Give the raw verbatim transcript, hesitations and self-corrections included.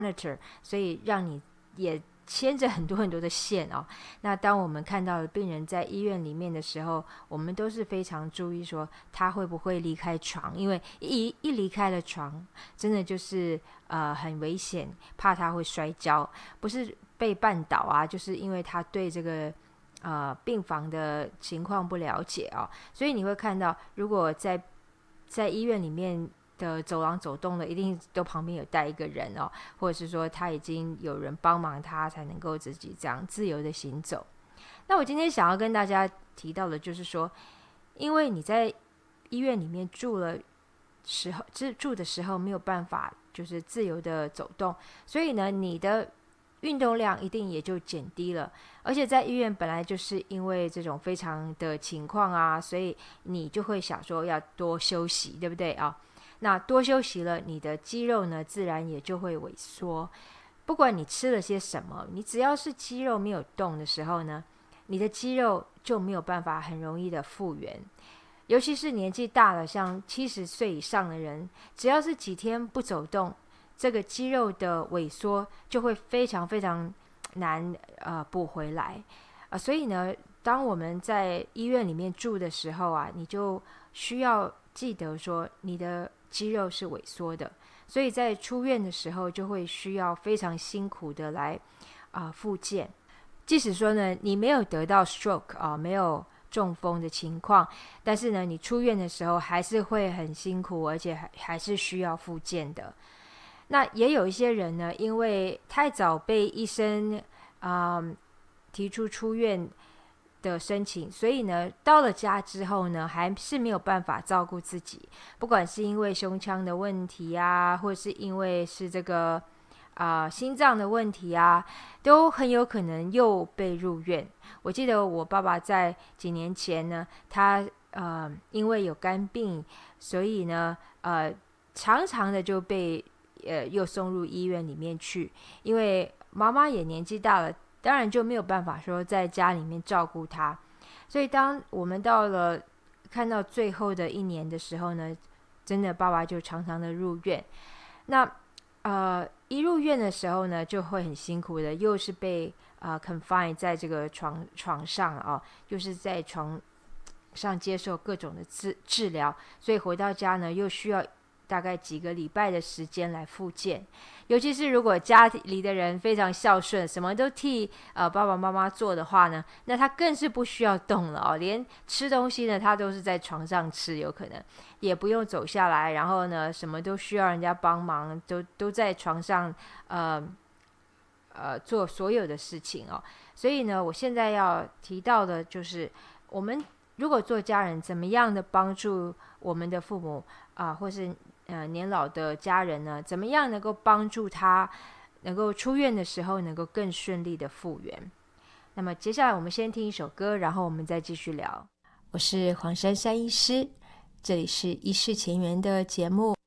monitor， 所以让你也牵着很多很多的线哦。那当我们看到病人在医院里面的时候，我们都是非常注意说他会不会离开床，因为一一离开了床，真的就是呃很危险，怕他会摔跤，不是被绊倒啊，就是因为他对这个呃病房的情况不了解哦。所以你会看到，如果在在医院里面的走廊走动的，一定都旁边有带一个人哦，或者是说他已经有人帮忙他，才能够自己这样自由的行走。那我今天想要跟大家提到的就是说，因为你在医院里面住了时候住的时候没有办法就是自由的走动，所以呢你的运动量一定也就减低了。而且在医院本来就是因为这种非常的情况啊，所以你就会想说要多休息，对不对啊？那多休息了，你的肌肉呢自然也就会萎缩。不管你吃了些什么，你只要是肌肉没有动的时候呢，你的肌肉就没有办法很容易的复原。尤其是年纪大了，像七十岁以上的人，只要是几天不走动，这个肌肉的萎缩就会非常非常难呃补回来啊、呃。所以呢，当我们在医院里面住的时候啊，你就需要记得说你的肌肉是萎缩的，所以在出院的时候就会需要非常辛苦的来啊、呃、复健。即使说呢你没有得到 stroke 啊、呃，没有中风的情况，但是呢你出院的时候还是会很辛苦，而且还还是需要复健的。那也有一些人呢，因为太早被医生啊、呃、提出出院的申请，所以呢到了家之后呢还是没有办法照顾自己，不管是因为胸腔的问题啊，或是因为是这个啊、呃、心脏的问题啊，都很有可能又被入院。我记得我爸爸在几年前呢，他呃因为有肝病，所以呢呃常常的就被呃又送入医院里面去，因为妈妈也年纪大了，当然就没有办法说在家里面照顾他。所以当我们到了看到最后的一年的时候呢，真的爸爸就常常的入院。那呃一入院的时候呢就会很辛苦的，又是被呃 confine 在这个床床上啊，就是在床上接受各种的治治疗，所以回到家呢又需要大概几个礼拜的时间来复健。尤其是如果家里的人非常孝顺，什么都替呃爸爸妈妈做的话呢，那他更是不需要动了哦，连吃东西呢他都是在床上吃，有可能也不用走下来，然后呢什么都需要人家帮忙，都都在床上呃呃做所有的事情哦。所以呢我现在要提到的就是我们如果做家人怎么样的帮助我们的父母啊、呃，或是呃年老的家人呢，怎么样能够帮助他能够出院的时候能够更顺利的复原。那么接下来我们先听一首歌，然后我们再继续聊。我是黄珊珊医师，这里是医事前缘的节目。